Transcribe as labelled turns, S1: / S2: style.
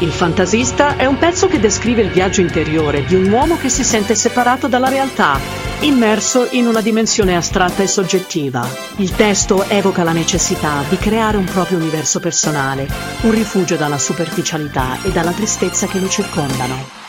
S1: Il Fantasista è un pezzo che descrive il viaggio interiore di un uomo che si sente separato dalla realtà, immerso in una dimensione astratta e soggettiva. Il testo evoca la necessità di creare un proprio universo personale, un rifugio dalla superficialità e dalla tristezza che lo circondano.